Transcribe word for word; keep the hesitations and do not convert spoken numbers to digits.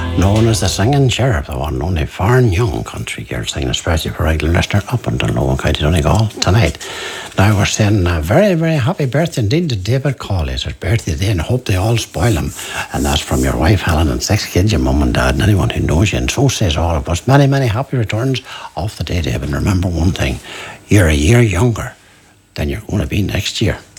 known as the Singing Sheriff, the one and only foreign young country girl singing especially for regular listener up until Low and County Donegal tonight. Now we're saying a very, very happy birthday indeed to David Cawley. It's his birthday today and hope they all spoil him. And that's from your wife Helen and six kids, your mum and dad and anyone who knows you. And so says all of us. Many, many happy returns of the day, David. And remember one thing, you're a year younger than you're going to be next year.